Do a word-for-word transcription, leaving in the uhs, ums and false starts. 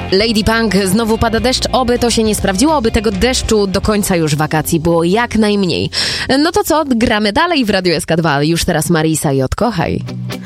Lady Punk, znowu pada deszcz, oby to się nie sprawdziło, oby tego deszczu do końca już wakacji było jak najmniej. No to co, gramy dalej w Radiu S K dwa, już teraz Marisa i Odkochaj.